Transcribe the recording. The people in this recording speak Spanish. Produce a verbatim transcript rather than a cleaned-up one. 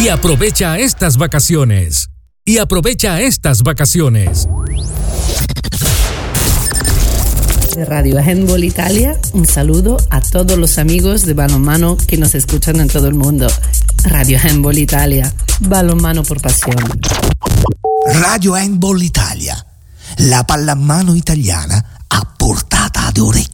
Y aprovecha estas vacaciones. Y aprovecha estas vacaciones. De Radio Handball Italia, un saludo a todos los amigos de balonmano que nos escuchan en todo el mundo. Radio Handball Italia, balonmano por pasión. Radio Handball Italia, la pallamano italiana a portata d'orecchio.